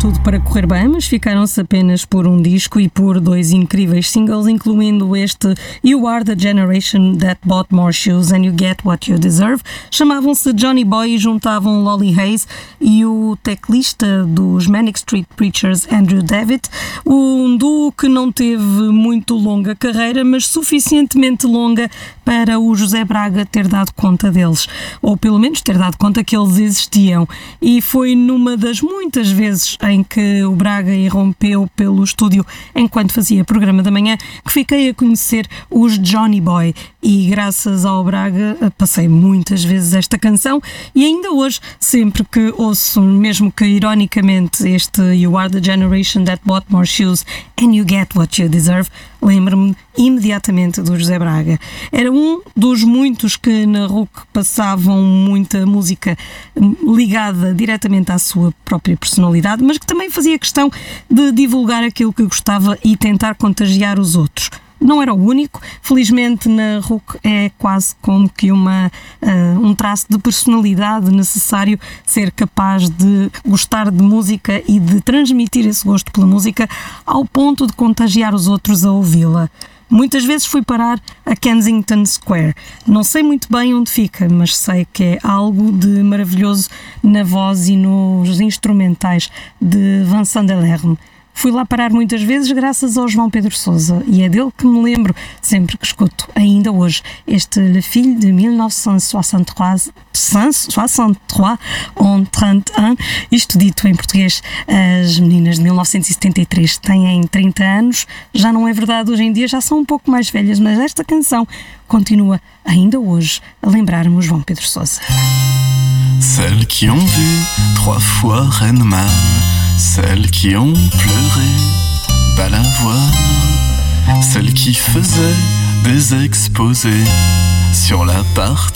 tudo para correr bem, mas ficaram-se apenas por um disco e por 2 incríveis singles, incluindo este You Are the Generation That Bought More Shoes and You Get What You Deserve. Chamavam-se Johnny Boy e juntavam Lolly Hayes e o teclista dos Manic Street Preachers, Andrew Davitt, um duo que não teve muito longa carreira, mas suficientemente longa para o José Braga ter dado conta deles, ou pelo menos ter dado conta que eles existiam. E foi numa das muitas vezes em que o Braga irrompeu pelo estúdio enquanto fazia programa da manhã que fiquei a conhecer os Johnny Boy, e graças ao Braga passei muitas vezes esta canção e ainda hoje, sempre que ouço, mesmo que ironicamente, este You Are the Generation That Bought More Shoes and You Get What You Deserve, lembro-me imediatamente do José Braga. Era um dos muitos que na RUC passavam muita música ligada diretamente à sua própria personalidade, mas que também fazia questão de divulgar aquilo que gostava e tentar contagiar os outros. Não era o único, felizmente na RUC é quase como que um traço de personalidade necessário ser capaz de gostar de música e de transmitir esse gosto pela música ao ponto de contagiar os outros a ouvi-la. Muitas vezes fui parar a Kensington Square. Não sei muito bem onde fica, mas sei que é algo de maravilhoso na voz e nos instrumentais de Vincent Delerme. Fui lá parar muitas vezes graças ao João Pedro Sousa e é dele que me lembro sempre que escuto, ainda hoje, este Le Fille de 1963 en 31, isto dito em português, as meninas de 1973 têm 30 anos, já não é verdade, hoje em dia já são um pouco mais velhas, mas esta canção continua ainda hoje a lembrar-me o João Pedro Sousa. Celles qui ont vu 3 fois Rennes-Man, celles qui ont pleuré Balavoine, celles qui faisaient des exposés sur la partie